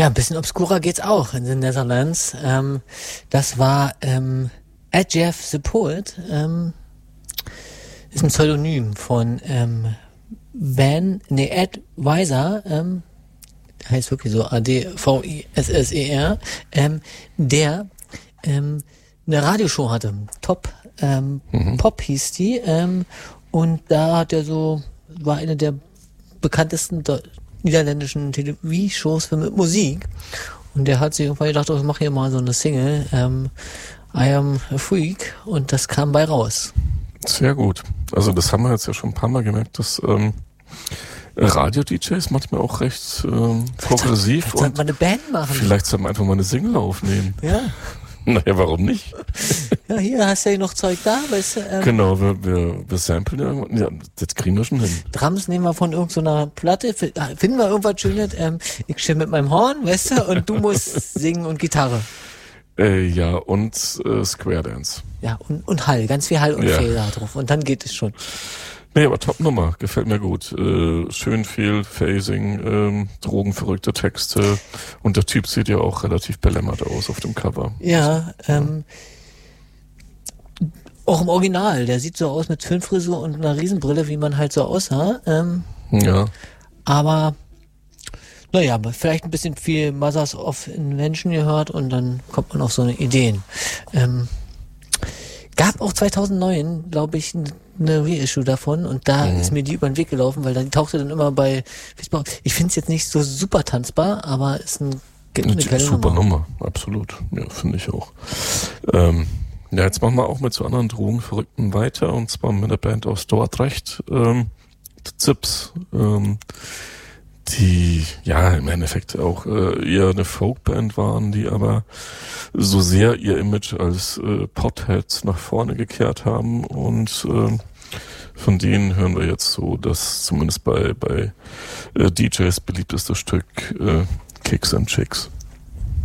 Ja, ein bisschen obskurer geht's auch in den Netherlands. Das war Ed Jeff the Poet, ist ein Pseudonym von Ed Weiser, heißt wirklich so A-D-V-I-S-S-E-R, der eine Radioshow hatte. Top Pop hieß die. Und da hat er war eine der bekanntesten niederländischen TV-Shows mit Musik. Und der hat sich irgendwann gedacht, ich mache hier mal so eine Single, I Am a Freak. Und das kam bei raus. Sehr gut. Also das haben wir jetzt ja schon ein paar Mal gemerkt, dass Radio-DJs manchmal auch recht progressiv. Vielleicht sollte man eine Band machen. Vielleicht sollten wir einfach mal eine Single aufnehmen. Ja. Naja, warum nicht? Ja, hier hast du ja noch Zeug da, weißt du. Genau, wir samplen irgendwann. Ja, das kriegen wir schon hin. Drums nehmen wir von irgendeiner Platte, finden wir irgendwas Schönes. Ich stehe mit meinem Horn, weißt du, und du musst singen und Gitarre. Ja, und Square Dance. Ja, und Hall, ganz viel Hall und Fail da drauf. Und dann geht es schon. Nee, aber Top-Nummer, gefällt mir gut. Schön viel Phasing, drogenverrückte Texte und der Typ sieht ja auch relativ belämmert aus auf dem Cover. Ja, auch im Original, der sieht so aus mit Föhnfrisur und einer Riesenbrille, wie man halt so aussah. Ja. Aber, naja, vielleicht ein bisschen viel Mothers of Invention gehört und dann kommt man auf so eine Ideen. Gab auch 2009, glaube ich, eine Reissue davon und da ist mir die über den Weg gelaufen, weil die tauchte dann immer bei Facebook. Ich finde es jetzt nicht so super tanzbar, aber ist eine geile super Nummer, absolut. Ja, finde ich auch. Ja, jetzt machen wir auch mit so anderen Drogenverrückten weiter und zwar mit der Band aus Dordrecht, Zips. Die ja im Endeffekt auch eher eine Folkband waren, die aber so sehr ihr Image als Potheads nach vorne gekehrt haben und von denen hören wir jetzt so das zumindest bei DJs beliebteste Stück Kicks and Chicks.